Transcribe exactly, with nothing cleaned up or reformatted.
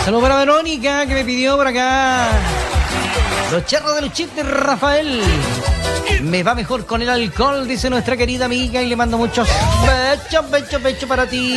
Saludos para Verónica, que me pidió por acá. Los charros de los chistes, Rafael. Me va mejor con el alcohol, dice nuestra querida amiga, y le mando muchos bechos, bechos, bechos para ti.